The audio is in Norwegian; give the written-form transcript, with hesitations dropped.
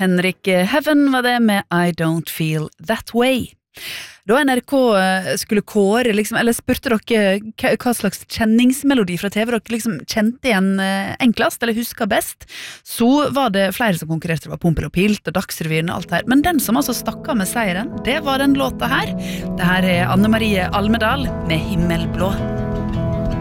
Henrik Heaven var det med I Don't Feel That Way. Da NRK skulle kåre, eller spurte dere hva slags kjenningsmelodi fra TV dere kjente igjen enklest, eller husker best, så var det flere som konkurrerte. Det var Pompel og Pilt og Dagsrevyen og alt her. Men den som altså stakk av med seieren, det var den låta her. Det her Anne Marie Almedal med Himmelblå.